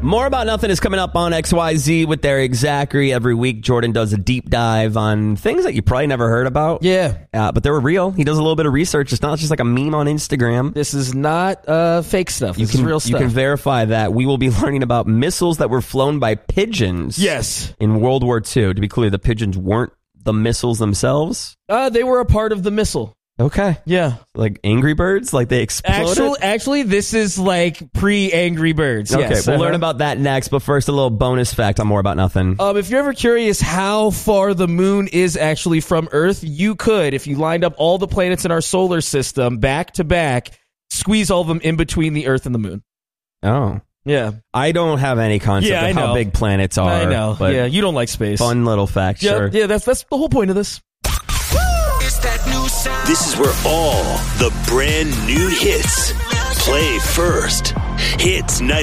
More About Nothing is coming up on XYZ with Eric Zachary. Every week, Jordan does a deep dive on things that you probably never heard about. Yeah. But they were real. He does a little bit of research. It's not just like a meme on Instagram. This is not fake stuff. This is real stuff. You can verify that. We will be learning about missiles that were flown by pigeons. Yes. In World War II. To be clear, the pigeons weren't the missiles themselves. They were a part of the missile. Okay. Yeah. Like Angry Birds? Like they exploded? Actually, this is like pre-Angry Birds. Okay, yes, we'll learn about that next. But first, a little bonus fact on More About Nothing. If you're ever curious how far the moon is actually from Earth, you could, if you lined up all the planets in our solar system back to back, squeeze all of them in between the Earth and the moon. Oh. Yeah. I don't have any concept of how big planets are. I know. But yeah, you don't like space. Fun little fact, sure. Yeah, that's the whole point of this. This is where all the brand new hits play first. Hits 98.7